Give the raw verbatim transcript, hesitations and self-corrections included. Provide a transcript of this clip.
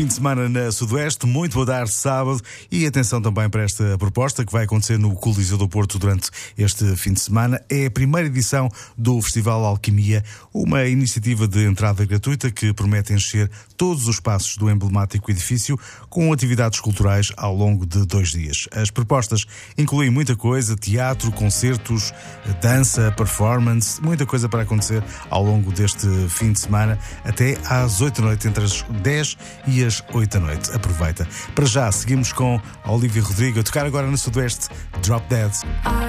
fim de semana na Sudoeste. Muito boa tarde, sábado. E atenção também para esta proposta que vai acontecer no Coliseu do Porto durante este fim de semana. É a primeira edição do Festival Alquimia, uma iniciativa de entrada gratuita que promete encher todos os espaços do emblemático edifício com atividades culturais ao longo de dois dias. As propostas incluem muita coisa: teatro, concertos, dança, performance, muita coisa para acontecer ao longo deste fim de semana, até às oito da noite, entre as dez e as oito da noite. Aproveita. Para já, seguimos com a Olivia Rodrigo a tocar agora no Sudoeste, Drop Dead.